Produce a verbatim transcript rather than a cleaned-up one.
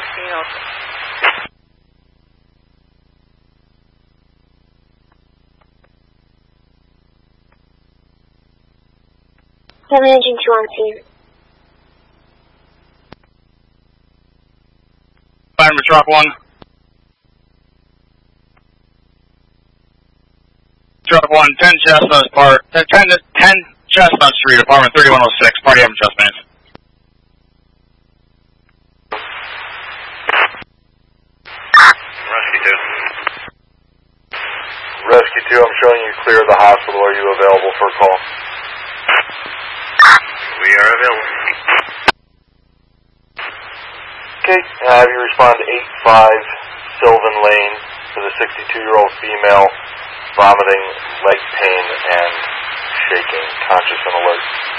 sixteen oh six. seven engine two on scene. Fireman Truck one. Truck one, ten Chestnut Park, ten, ten Chestnut Street, apartment thirty-one oh six, party having chest pains. Rescue two. Rescue two, I'm showing you clear of the hospital. Are you available for a call? We are available. Okay, uh, have you respond to eight five Sylvan Lane for the sixty-two-year-old female, vomiting, leg pain, and shaking, conscious and alert.